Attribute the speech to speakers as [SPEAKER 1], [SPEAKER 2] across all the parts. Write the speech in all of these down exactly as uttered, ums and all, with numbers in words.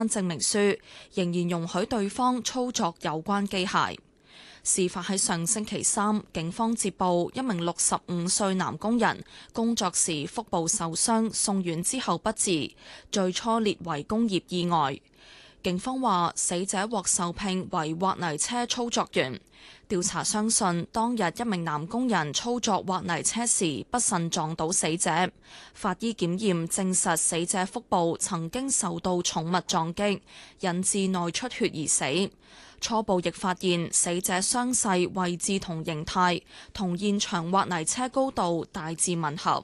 [SPEAKER 1] 證明書，仍然容許對方操作有關機械。事發喺上星期三，警方接報一名六十五歲男工人工作時腹部受傷，送院之後不治，最初列為工業意外。警方話死者獲受聘為挖泥車操作員。調查相信當日一名男工人操作挖泥車時不慎撞到死者。法醫檢驗證實死者腹部曾經受到重物撞擊，引致內出血而死。初步亦發現死者傷勢位置同形態同現場挖泥車高度大致吻合。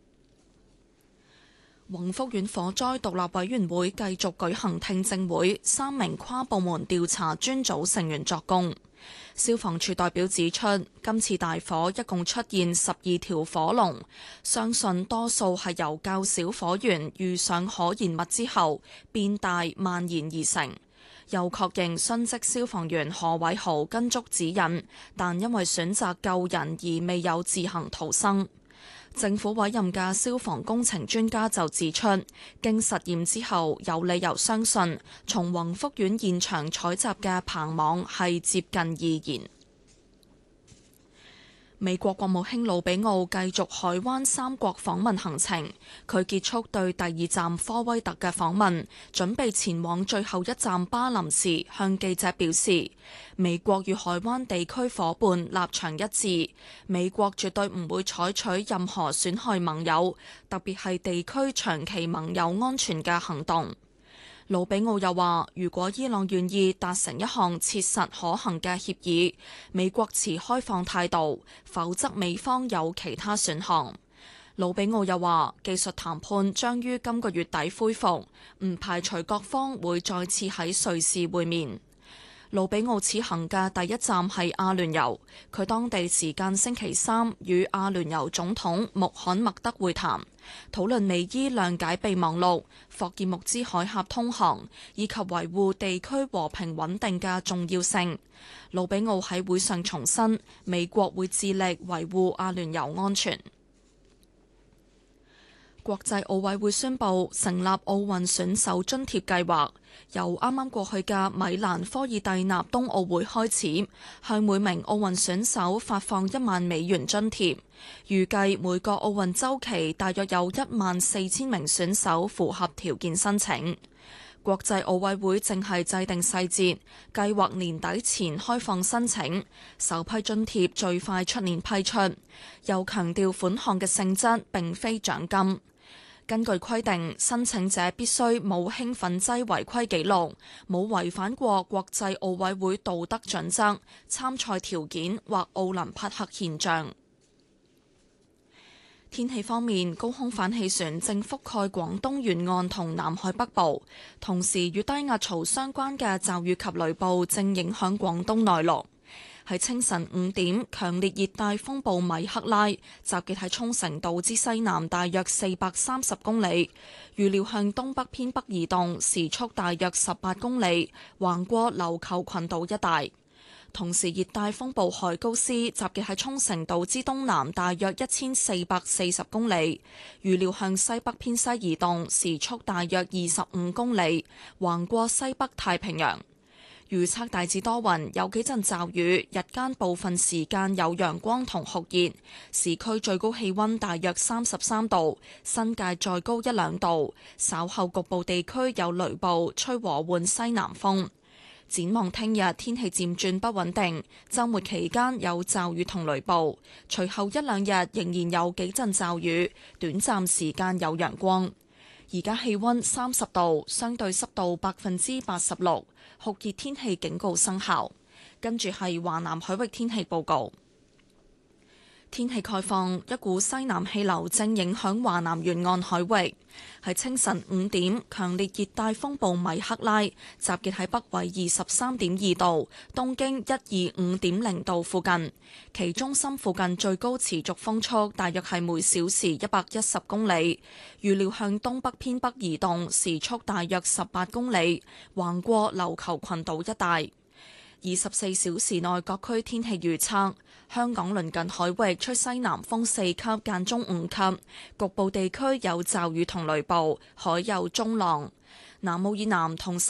[SPEAKER 1] 宏福苑火災獨立委員會繼續舉行聽證會，三名跨部門調查專組成員作供。消防處代表指出，今次大火一共出現十二條火龍，相信多數係由較小火源遇上可燃物之後變大蔓延而成。又確認殉職消防員何偉豪跟足指引，但因為選擇救人而未有自行逃生。政府委任嘅消防工程專家就指出，經實驗之後，有理由相信從宏福苑現場採集嘅棚網係接近易燃。美國國務卿魯比奧繼續海灣三國訪問行程，佢結束對第二站科威特嘅訪問，準備前往最後一站巴林時，向記者表示，美國與海灣地區夥伴立場一致，美國絕對唔會採取任何損害盟友，特別係地區長期盟友安全嘅行動。魯比奧又話，如果伊朗願意達成一項切實可行嘅協議，美國持開放態度，否則美方有其他選項。魯比奧又話，技術談判將於今個月底恢復，唔排除各方會再次喺瑞士會面。魯比奧此行嘅第一站係阿聯酋，佢當地時間星期三與阿聯酋總統穆罕默德會談，討論美伊諒解備忘錄、霍爾木茲海峽通航以及維護地區和平穩定嘅重要性。魯比奧喺會上重申，美國會致力維護阿聯酋安全。國際奧委會宣布成立奧運選手津貼計劃，由啱啱過去嘅米蘭科爾蒂納冬奧會開始，向每名奧運選手發放一萬美元津貼。預計每個奧運週期大約有一萬四千名選手符合條件申請。國際奧委會正係制定細節，計劃年底前開放申請，首批津貼最快出年批出。又強調款項嘅性質並非獎金。根據規定，申請者必須冇興奮劑違規記錄，冇違反過國際奧委會道德準則、參賽條件或奧林匹克憲章。天氣方面，高空反氣旋正覆蓋廣東沿岸同南海北部，同時與低壓槽相關嘅驟雨及雷暴正影響廣東內陸。喺清晨五點，強烈熱帶風暴米克拉集結喺沖繩島之西南大約四百三十公里，預料向東北偏北移動，時速大約十八公里，橫過琉球群島一帶。同時，熱帶風暴海高斯集結喺沖繩島之東南大約一千四百四十公里，預料向西北偏西移動，時速大約二十五公里，橫過西北太平洋。預測大致多雲，有幾陣驟雨，日間部分時間有陽光同酷熱，市區最高氣溫大約三十三度，新界再高一兩度。稍後局部地區有雷暴，吹和緩西南風。展望聽日天氣漸轉不穩定，週末期間有驟雨同雷暴，隨後一兩日仍然有幾陣驟雨，短暫時間有陽光。而家氣溫三十度，相對濕度百分之八十六，酷熱天氣警告生效。跟住係華南海域天氣報告。天氣概況，一股西南氣流正影響華南沿岸海域。喺清晨五點，強烈熱帶風暴米克拉集結喺北緯二十三點二度、東經一二五點零度附近，其中心附近最高持續風速大約係每小時一百一十公里，預料向東北偏北移動，時速大約十八公里，橫過琉球群島一帶。二十四小時內各區天氣預測：香港鄰近海域吹西南風四級間中五級，局部地區有驟雨同雷暴，海有中浪。 南澳以南同